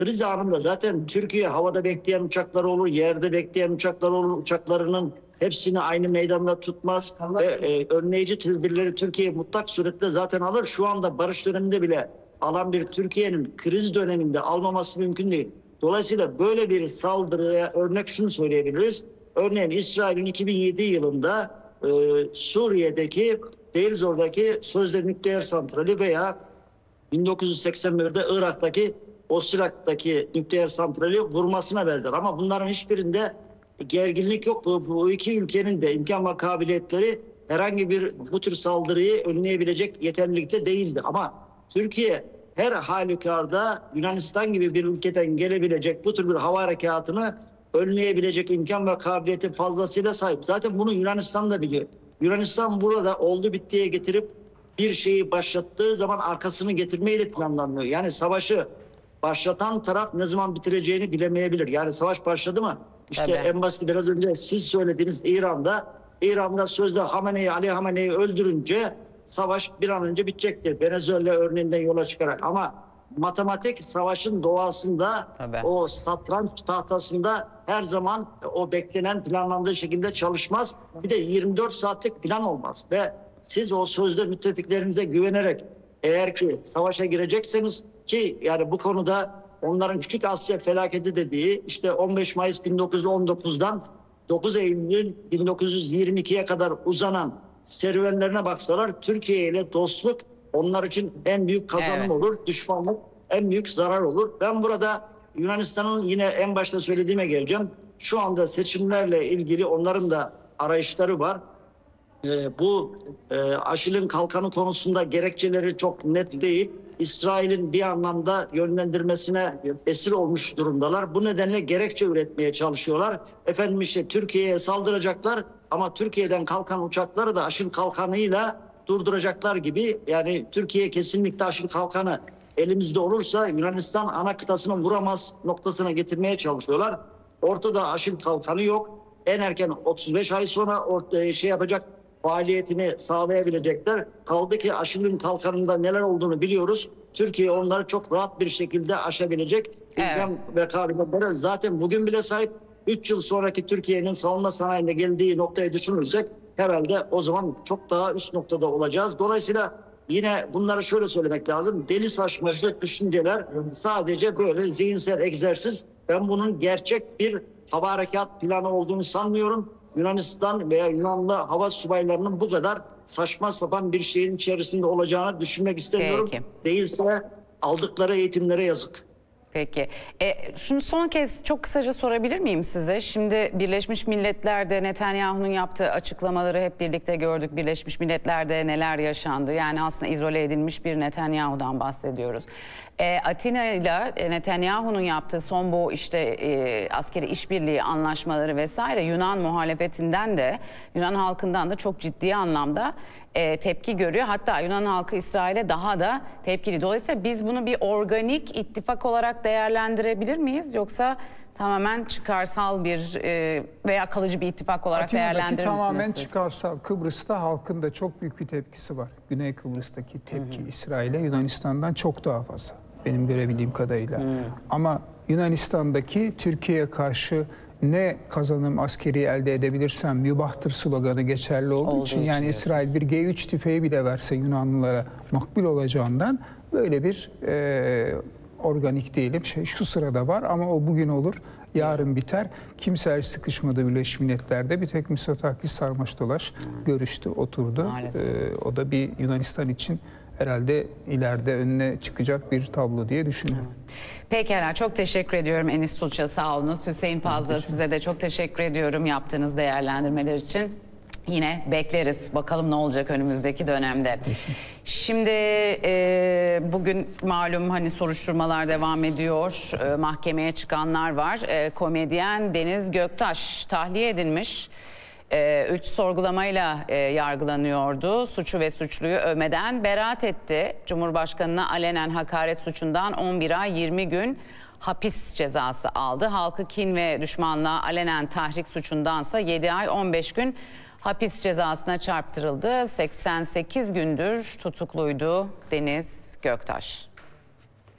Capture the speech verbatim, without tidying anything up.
Kriz anında zaten Türkiye havada bekleyen uçakları olur, yerde bekleyen uçaklar olur. Uçaklarının hepsini aynı meydanda tutmaz. Ve e, önleyici tedbirleri Türkiye mutlak surette zaten alır. Şu anda barış döneminde bile alan bir Türkiye'nin kriz döneminde almaması mümkün değil. Dolayısıyla böyle bir saldırıya örnek şunu söyleyebiliriz. Örneğin İsrail'in iki bin yedi yılında e, Suriye'deki Deir Zor'daki sözde nükleer santrali veya bin dokuz yüz seksen birde Irak'taki Osirak'taki nükleer santrali vurmasına benzer. Ama bunların hiçbirinde gerginlik yok. Bu, bu iki ülkenin de imkan ve kabiliyetleri herhangi bir bu tür saldırıyı önleyebilecek yeterlilikte değildi. Ama Türkiye her halükarda Yunanistan gibi bir ülkeden gelebilecek bu tür bir hava harekatını önleyebilecek imkan ve kabiliyeti fazlasıyla sahip. Zaten bunu Yunanistan da biliyor. Yunanistan burada oldu bittiye getirip bir şeyi başlattığı zaman arkasını getirmeyi de planlanmıyor. Yani savaşı başlatan taraf ne zaman bitireceğini bilemeyebilir. Yani savaş başladı mı? İşte Tabii. en basit biraz önce siz söylediğiniz İran'da, İran'da sözde Hamene'yi, Ali Hamene'yi öldürünce savaş bir an önce bitecektir. Venezuela örneğinden yola çıkarak. Ama matematik savaşın doğasında, Tabii. o satranç tahtasında her zaman o beklenen planlandığı şekilde çalışmaz. Bir de yirmi dört saatlik plan olmaz. Ve siz o sözde müttefiklerinize güvenerek eğer ki savaşa girecekseniz, ki yani bu konuda onların Küçük Asya felaketi dediği işte on beş Mayıs bin dokuz yüz on dokuz'dan dokuz Eylül bin dokuz yüz yirmi iki'ye kadar uzanan serüvenlerine baksalar Türkiye ile dostluk onlar için en büyük kazanım Evet. olur, düşmanlık en büyük zarar olur. Ben burada Yunanistan'ın yine en başta söylediğime geleceğim. Şu anda seçimlerle ilgili onların da arayışları var. Ee, bu e, Aşil'in kalkanı konusunda gerekçeleri çok net değil. İsrail'in bir anlamda yönlendirmesine esir olmuş durumdalar. Bu nedenle gerekçe üretmeye çalışıyorlar. Efendim işte Türkiye'ye saldıracaklar ama Türkiye'den kalkan uçakları da Aşil kalkanıyla durduracaklar gibi. Yani Türkiye kesinlikle Aşil kalkanı elimizde olursa Yunanistan ana kıtasını vuramaz noktasına getirmeye çalışıyorlar. Ortada Aşil kalkanı yok. En erken otuz beş ay sonra ortaya şey yapacak, faaliyetini sağlayabilecekler. Kaldı ki Aşil'in kalkanında neler olduğunu biliyoruz. Türkiye onları çok rahat bir şekilde aşabilecek imkan ve kabiliyetlere zaten bugün bile sahip. üç yıl sonraki Türkiye'nin savunma sanayinde geldiği noktayı düşünürsek herhalde o zaman çok daha üst noktada olacağız. Dolayısıyla yine bunları şöyle söylemek lazım. Deli saçması düşünceler sadece böyle zihinsel egzersiz. Ben bunun gerçek bir hava harekat planı olduğunu sanmıyorum. Yunanistan veya Yunanlı hava subaylarının bu kadar saçma sapan bir şeyin içerisinde olacağını düşünmek istemiyorum. Peki. Değilse aldıkları eğitimlere yazık. Peki. E, şunu son kez çok kısaca sorabilir miyim size? Şimdi Birleşmiş Milletler'de Netanyahu'nun yaptığı açıklamaları hep birlikte gördük. Birleşmiş Milletler'de neler yaşandı? Yani aslında izole edilmiş bir Netanyahu'dan bahsediyoruz. E, Atina ile Netanyahu'nun yaptığı son bu işte e, askeri işbirliği anlaşmaları vesaire Yunan muhalefetinden de Yunan halkından da çok ciddi anlamda e, tepki görüyor. Hatta Yunan halkı İsrail'e daha da tepkili. Dolayısıyla biz bunu bir organik ittifak olarak değerlendirebilir miyiz? Yoksa tamamen çıkarsal bir e, veya kalıcı bir ittifak olarak Atina'daki değerlendirir misiniz tamamen siz? çıkarsal. Kıbrıs'ta halkın da çok büyük bir tepkisi var. Güney Kıbrıs'taki tepki İsrail'e Yunanistan'dan çok daha fazla. Benim görebildiğim kadarıyla. Hı. Ama Yunanistan'daki Türkiye'ye karşı ne kazanım askeri elde edebilirsem mübahtır sloganı geçerli olduğu, Olduğu için için yani İsrail bir G üç tüfeği bile verse Yunanlılara makbul olacağından böyle bir e, organik değilim. Şey, şu sırada var ama o bugün olur, yarın biter. Kimse el sıkışmadı Birleşmiş Milletler'de. Bir tek Mitsotakis sarmaş dolaş hmm. görüştü, oturdu. Ee, o da bir Yunanistan için herhalde ileride önüne çıkacak bir tablo diye düşünüyorum. Pekala, çok teşekkür ediyorum Enis Sulça, sağ olun. Hüseyin Fazla, size de çok teşekkür ediyorum yaptığınız değerlendirmeler için. Yine bekleriz. Bakalım ne olacak önümüzdeki dönemde. Şimdi e, bugün malum hani soruşturmalar devam ediyor. E, mahkemeye çıkanlar var. E, komedyen Deniz Göktaş tahliye edilmiş. E, üç sorgulamayla e, yargılanıyordu. Suçu ve suçluyu övmeden beraat etti. Cumhurbaşkanına alenen hakaret suçundan on bir ay yirmi gün hapis cezası aldı. Halkı kin ve düşmanlığa alenen tahrik suçundansa yedi ay on beş gün hapis cezasına çarptırıldı. seksen sekiz gündür tutukluydu Deniz Göktaş.